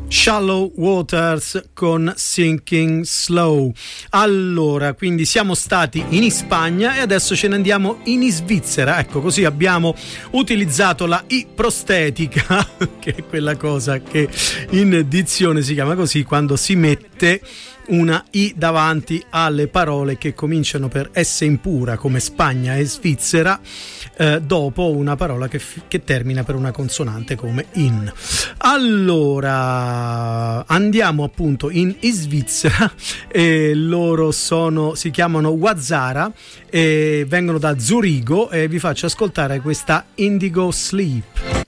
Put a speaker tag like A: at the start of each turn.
A: Shallow Waters con Sinking Slow. Allora, quindi siamo stati in Spagna e adesso ce ne andiamo in Svizzera. Ecco, così abbiamo utilizzato la I prostetica, che è quella cosa che in dizione si chiama così quando si mette una I davanti alle parole che cominciano per S impura, come Spagna e Svizzera, dopo una parola che termina per una consonante come in. Allora andiamo appunto in Svizzera e loro si chiamano Wazzara e vengono da Zurigo e vi faccio ascoltare questa Indigo Sleep.